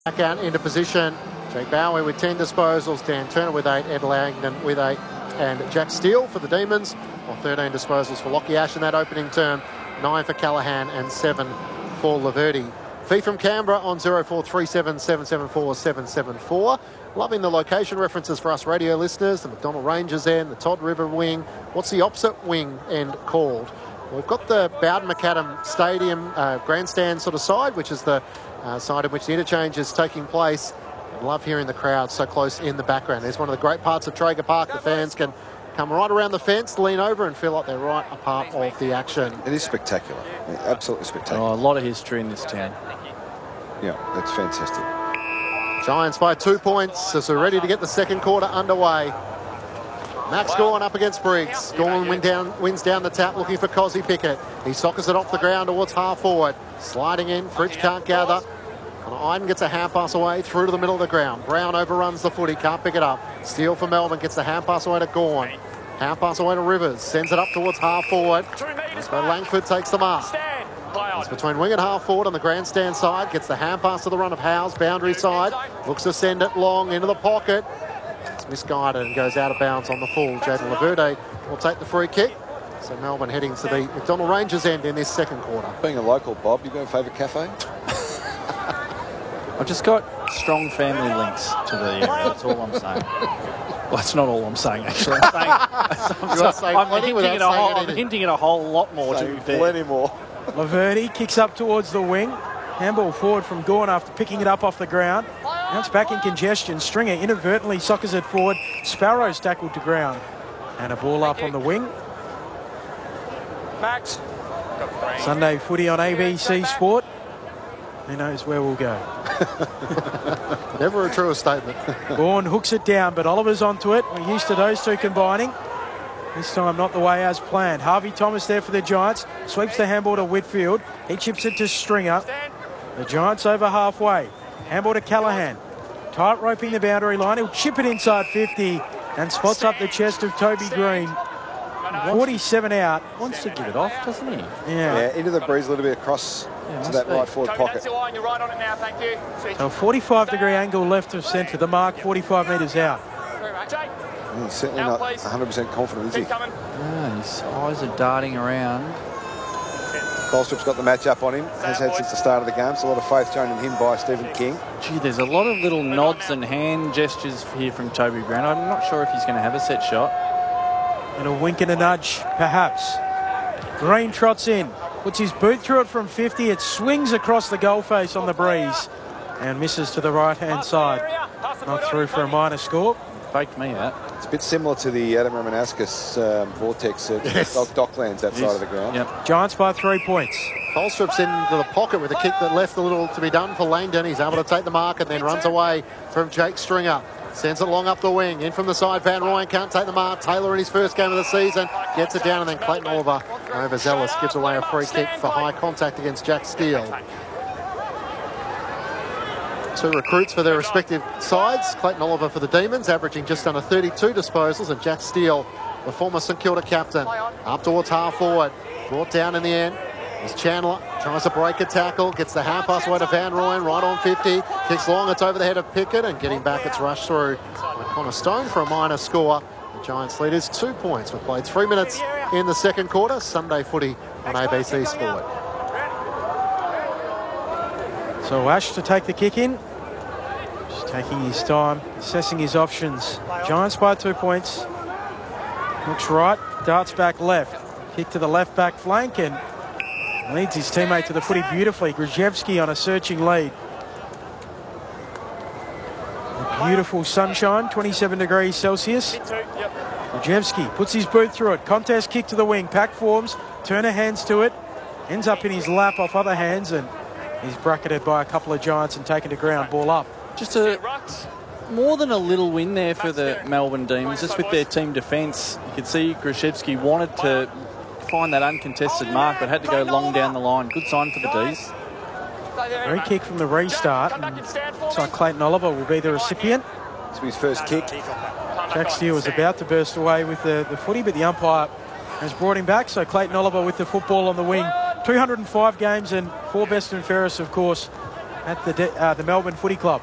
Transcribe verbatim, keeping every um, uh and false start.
Back out into position. Jake Bowie with ten disposals, Dan Turner with eight, Ed Langdon with eight, and Jack Steele for the Demons, or thirteen disposals for Lockie Ash in that opening term, nine for Callaghan and seven for Laverty. Fee from Canberra on zero four three seven seven seven four seven seven four. Loving the location references for us radio listeners, the McDonnell Rangers end, the Todd River wing. What's the opposite wing end called? We've got the Bowden McAdam Stadium uh, grandstand sort of side, which is the uh, side in which the interchange is taking place. I love hearing the crowd so close in the background. There's one of the great parts of Traeger Park. The fans can come right around the fence, lean over and feel like they're right a part of the action. It is spectacular. Absolutely spectacular. Oh, a lot of history in this town. Yeah, that's fantastic. Giants by two points as we're ready to get the second quarter underway. Max Gawn up against Briggs. Gawn win down, wins down the tap looking for Cozzy Pickett. He sockers it off the ground towards half forward. Sliding in, Fridge can't gather. And Iden gets a hand pass away through to the middle of the ground. Brown overruns the footy, can't pick it up. Steele for Melbourne gets the hand pass away to Gawn. Hand pass away to Rivers, sends it up towards half forward. But Langford takes the mark. It's between wing and half forward on the grandstand side. Gets the hand pass to the run of Howes, boundary side. Looks to send it long into the pocket. It's misguided and goes out of bounds on the full. Jaden Laverde will take the free kick. So Melbourne heading to the McDonnell Rangers end in this second quarter. Being a local, Bob, you got a favourite cafe? I've just got strong family links to the area. That's all I'm saying. Well, that's not all I'm saying, actually. I'm, saying, I'm, You are saying I'm, plenty hinting, at a without whole, saying I'm anything. hinting at a whole lot more, to be fair. Plenty more. Laverty kicks up towards the wing. Handball forward from Gawn after picking it up off the ground. Now it's back in congestion. Stringer inadvertently sockers it forward. Sparrow's tackled to ground. And a ball up on the wing. Max. Sunday footy on A B C Sport. Who knows where we'll go. Never a truer statement. Gawn hooks it down, but Oliver's onto it. We're used to those two combining. This time not the way as planned. Harvey Thomas there for the Giants. Sweeps the handball to Whitfield. He chips it to Stringer. The Giants over halfway. Handball to Callaghan. Tight roping the boundary line. He'll chip it inside fifty and spots up the chest of Toby Green. forty-seven out. Wants to give it off, doesn't he? Yeah. Yeah, into the breeze a little bit across Yeah, to that be. right forward pocket. You're right on it now, thank you. So forty-five degree angle left of centre. The mark forty-five metres out. Mm, certainly not one hundred percent confident, is he? Yeah, his eyes are darting around. Bolstrup's got the match up on him. Has had since the start of the game. So a lot of faith shown in him by Stephen King. Gee, there's a lot of little nods and hand gestures here from Toby Green. I'm not sure if he's going to have a set shot. And a wink and a nudge, perhaps. Green trots in. Puts his boot through it from fifty. It swings across the goal face on the breeze. And misses to the right-hand side. Not through for a minor score. Faked me that. It's a bit similar to the Adam Romanascus um, vortex at Yes. Dock Docklands, that side of the ground. Yep. Giants by three points. Colstrip's into the pocket with a kick that left a little to be done for Langdon. He's able to take the mark and then runs away from Jake Stringer. Sends it long up the wing. In from the side, Van Ryan can't take the mark. Taylor in his first game of the season gets it down, and then Clayton Oliver overzealous gives away a free kick for high contact against Jack Steele. Two recruits for their respective sides. Clayton Oliver for the Demons, averaging just under thirty-two disposals, and Jack Steele, the former St Kilda captain, up towards half forward. Brought down in the end. As Chandler tries to break a tackle, gets the hand pass away to Van Ryan, right on fifty, kicks long, it's over the head of Pickett, and getting back, it's rushed through by Connor Stone for a minor score. The Giants lead is two points. We've played three minutes in the second quarter. Sunday footy on A B C Sport. So Ash to take the kick in. Just taking his time, assessing his options. Giants by two points. Looks right, darts back left. Kick to the left back flank and leads his teammate to the footy beautifully. Grzewski on a searching lead. A beautiful sunshine, twenty-seven degrees Celsius. Grzewski puts his boot through it. Contest kick to the wing. Pack forms. Turner hands to it. Ends up in his lap off other hands, and he's bracketed by a couple of Giants and taken to ground. Ball up. Just a more than a little win there for the Melbourne Demons. Just with their team defence, you could see Grzewski wanted to find that uncontested mark, but had to go long down the line. Good sign for the D's. Free kick from the restart. And looks like Clayton Oliver will be the recipient. It's his first kick. Jack Steele was about to burst away with the, the footy, but the umpire has brought him back. So Clayton Oliver with the football on the wing. two hundred and five games and four best and fairest, of course, at the, De- uh, the Melbourne Footy Club.